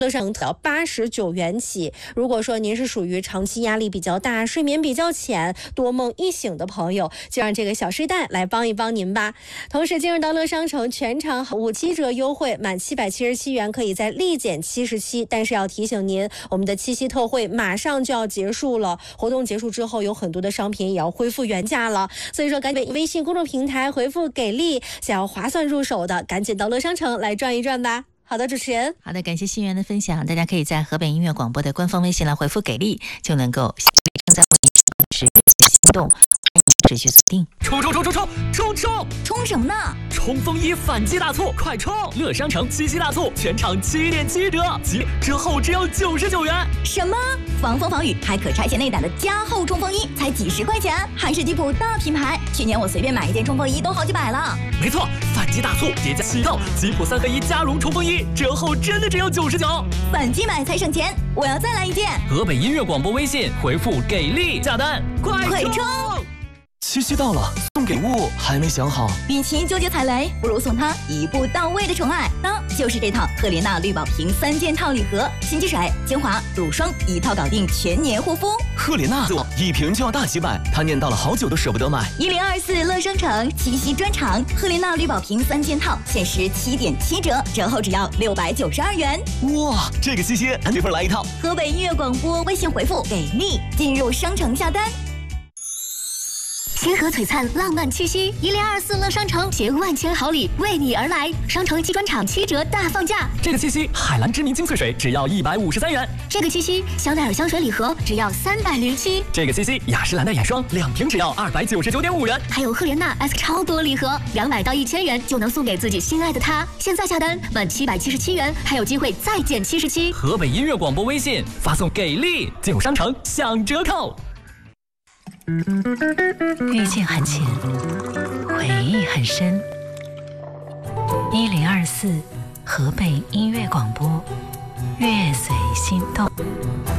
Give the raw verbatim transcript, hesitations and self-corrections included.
乐上到八十九元起。如果说您是属于长期压力比较大、睡眠比较浅、多梦易醒的朋友，就让这个小睡袋来帮一帮您吧。同时，进入到乐商城全场五七折优惠，满七百七十七元可以再立减七十七。但是要提醒您，我们的七夕特惠马上就要结束了，活动结束之后，有很多的商品也要恢复原价了。所以说，赶紧微信公众平台回复“给力”，想要划算入手的，赶紧到乐商城来转一转吧。好的，主持人。 好的，感谢新源的分享。大家可以在河北音乐广播的官方微信来回复“给力”，就能够正在为您十月的心动，欢迎持续锁定。 冲冲冲冲冲冲冲！ 冲什么呢？ 冲锋衣反击大促，快冲！乐商城七夕大促，全场七点七折，即折后只要九十九元。 什么？防风防雨还可拆卸内胆的加厚冲锋衣，才几十块钱，韩式吉普大品牌。去年我随便买一件冲锋衣都好几百了。 没错，反击大促叠加七套吉普三合一加绒冲锋衣，折后真的只要九十九。 反击买才省钱，我要再来一件。 河北音乐广播微信回复“给力”下单，快快冲！ 七夕到了，送给物还没想好， 与其纠结踩雷，不如送他一步到位的宠爱，那就是这套赫莲娜绿宝瓶三件套礼盒，新机水、精华、乳霜一套搞定全年护肤。 赫莲娜一瓶就要大几百，她念叨了好久都舍不得买。 一零二四乐商城七夕专场，赫莲娜绿宝瓶三件套限时七点七折，折后只要六百九十二元。 哇，这个七夕俺这份来一套。 河北音乐广播微信回复“给力”进入商城下单。 星河璀璨，浪漫气息，一零二四乐商城携万千好礼为你而来，商城七专场七折大放价。 这个七夕，海蓝知名精粹水只要一百五十三元。 这个七夕，香奈儿香水礼盒只要三百零七。 这个七夕，雅诗兰黛眼霜两瓶只要二百九十九点五元。 还有赫莲娜 S 超多礼盒，两百到一千元就能送给自己心爱的他。现在下单满七百七十七元，还有机会再减七十七。 河北音乐广播微信发送“给力”进入商城享折扣。 遇见很浅，回忆很深。一零二四河北音乐广播，乐随心动。